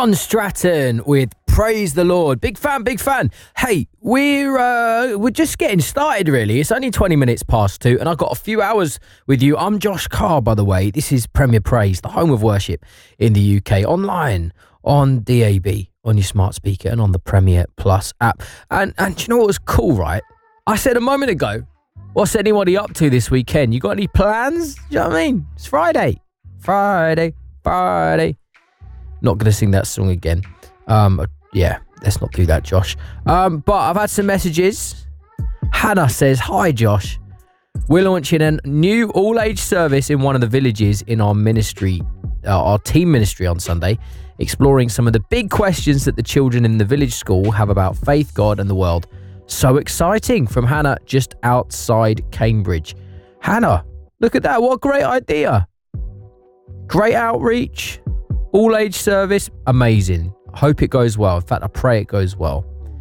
John Stratton with Praise the Lord. Big fan, big fan. Hey, we're just getting started, really. It's only 20 minutes past 2, and I've got a few hours with you. I'm Josh Carr, by the way. This is Premier Praise, the home of worship in the UK, online, on DAB, on your smart speaker, and on the Premier Plus app. And do you know what was cool, right? I said a moment ago, what's anybody up to this weekend? You got any plans? You know what I mean? It's Friday. Friday. Not going to sing that song again. Yeah, let's not do that, Josh. But I've had some messages. Hannah says, "Hi, Josh. We're launching a new all-age service in one of the villages in our ministry, our team ministry on Sunday, exploring some of the big questions that the children in the village school have about faith, God, and the world. So exciting," from Hannah, just outside Cambridge. Hannah, look at that. What a great idea. Great outreach. All-age service. Amazing. Hope it goes well. In fact, I pray it goes well.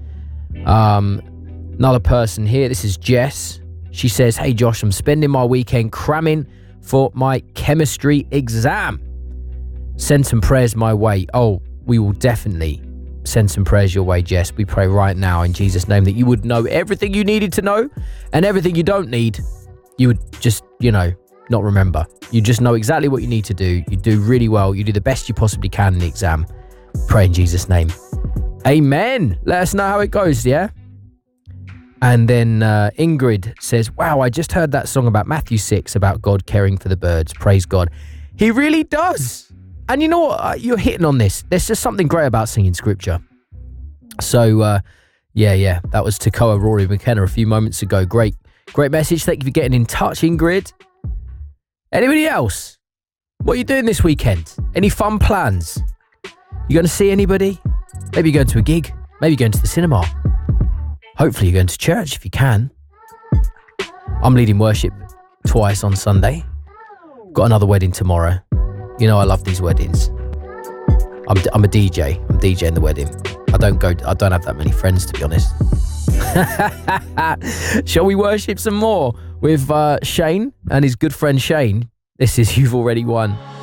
Another person here. This is Jess. She says, "Hey, Josh, I'm spending my weekend cramming for my chemistry exam. Send some prayers my way." Oh, we will definitely send some prayers your way, Jess. We pray right now in Jesus' name that you would know everything you needed to know, and everything you don't need, you would just, not remember. You just know exactly what you need to do. You do really well. You do the best you possibly can in the exam. Pray in Jesus' name. Amen. Let us know how it goes, yeah? And then Ingrid says, "Wow, I just heard that song about Matthew 6 about God caring for the birds. Praise God. He really does." And you know what? You're hitting on this. There's just something great about singing scripture. So, yeah. That was Takoa Rory McKenna a few moments ago. Great message. Thank you for getting in touch, Ingrid. Anybody else? What are you doing this weekend? Any fun plans? You going to see anybody? Maybe you're going to a gig. Maybe you're going to the cinema. Hopefully you're going to church if you can. I'm leading worship twice on Sunday. Got another wedding tomorrow. You know I love these weddings. I'm a DJ. I'm DJing the wedding. I don't have that many friends, to be honest. Shall we worship some more with Shane and his good friend Shane? This is You've Already Won.